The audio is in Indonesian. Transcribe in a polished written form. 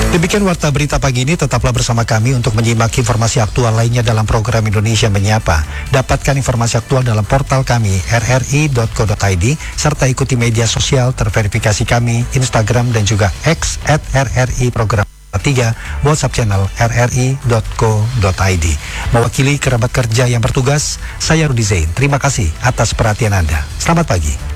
Demikian Warta Berita pagi ini, tetaplah bersama kami untuk menyimak informasi aktual lainnya dalam program Indonesia Menyapa. Dapatkan informasi aktual dalam portal kami rri.co.id serta ikuti media sosial terverifikasi kami, Instagram dan juga X @RRI Program 3, WhatsApp channel rri.co.id. Mewakili kerabat kerja yang bertugas, saya Rudi Zain. Terima kasih atas perhatian Anda. Selamat pagi.